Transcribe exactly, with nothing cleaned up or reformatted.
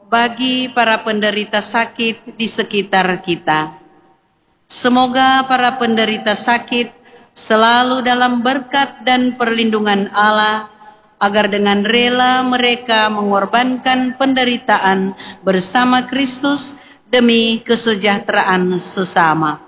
bagi para penderita sakit di sekitar kita. Semoga para penderita sakit selalu dalam berkat dan perlindungan Allah, agar dengan rela mereka mengorbankan penderitaan bersama Kristus demi kesejahteraan sesama.